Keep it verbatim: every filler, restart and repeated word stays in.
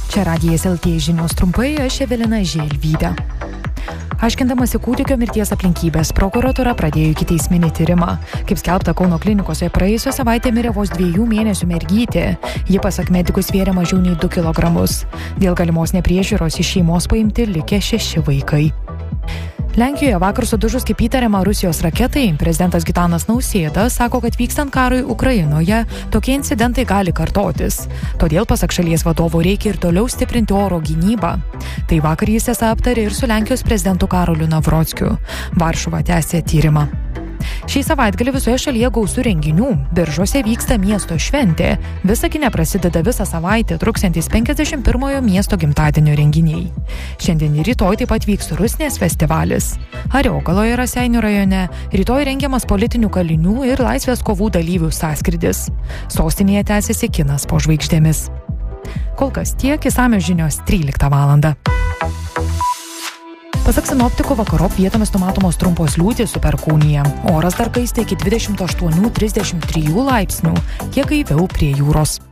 Čia Radijas L T žinios trumpai, aš Evelina Želvytė. Aiškindamasi kūdikio mirties aplinkybės, prokuratūra pradėjo ikiteisminį tyrimą. Kaip skelbta Kauno klinikose, praėjusią savaitę mirė vos dviejų mėnesių mergytė. Ji pasak medikų svėrė mažiau nei du kilogramus. Dėl galimos nepriežiūros iš šeimos paimti likę šeši vaikai. Lenkijoje vakar sudužus kaip įtariama Rusijos raketai, prezidentas Gitanas Nausėda sako, kad vykstant karui Ukrainoje tokie incidentai gali kartotis. Todėl, pasak šalies vadovo, reikia ir toliau stiprinti oro gynybą. Tai vakar jis esą aptarė ir su Lenkijos prezidentu Karoliu Navrockiu. Varšuva tęsė tyrimą. Šį savaitgalį visoje šalyje gausu renginių. Biržuose vyksta miesto šventė. Visagine prasideda visą savaitę truksiantys penkiasdešimt pirmojo miesto gimtadienio renginiai. Šiandien ir rytoj taip pat vyks Rusnės festivalis. Ariogaloje Raseinių rajone rytoj rengiamas politinių kalinių ir laisvės kovų dalyvių sąskrydis. Sostinėje tęsiasi kinas po žvaigždėmis. Kol kas tiek, išsamios žinios tryliktą valandą. Pasak sinoptikų, vakarop vietomis numatomos trumpos liūtys su perkūnija. Oras dar kaista iki dvidešimt aštuonių trisdešimt trijų laipsnių, kiek gaiviau prie jūros.